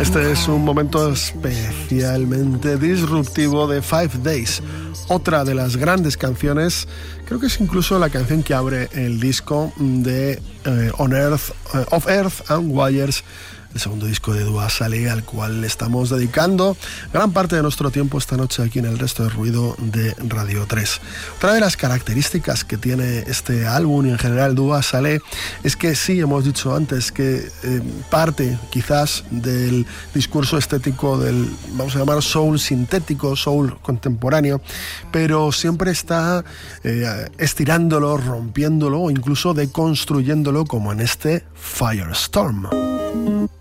Este es un momento especialmente disruptivo de 5 Days, otra de las grandes canciones, creo que es incluso la canción que abre el disco de Of Earth and Wires, el segundo disco de Dua Saleh, al cual le estamos dedicando gran parte de nuestro tiempo esta noche aquí en El Resto de Ruido de Radio 3. Otra de las características que tiene este álbum y en general Dua Saleh es que sí, hemos dicho antes que parte quizás del discurso estético del, vamos a llamar, soul sintético, soul contemporáneo, pero siempre está estirándolo, rompiéndolo o incluso deconstruyéndolo, como en este Firestorm.